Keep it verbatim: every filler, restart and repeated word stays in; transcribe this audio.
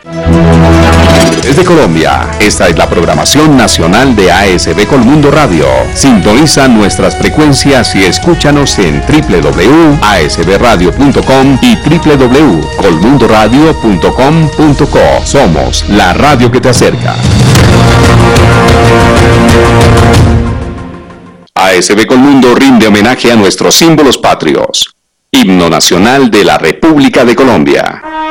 Desde Colombia, esta es la programación nacional de A S B Colmundo Radio. Sintoniza nuestras frecuencias y escúchanos en doble u doble u doble u punto a s b radio punto com y doble u doble u doble u punto colmundo radio punto com punto co. Somos la radio que te acerca. A S B Colmundo rinde homenaje a nuestros símbolos patrios. Himno Nacional de la República de Colombia.